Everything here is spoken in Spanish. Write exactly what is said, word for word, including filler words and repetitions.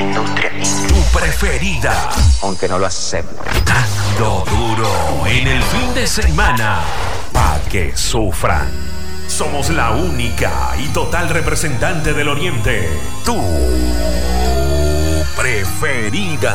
industria. Tu preferida. Aunque no lo acepte. Dando duro en el fin de semana. Pa' que sufran. Somos la única y total representante del Oriente. Tu preferida.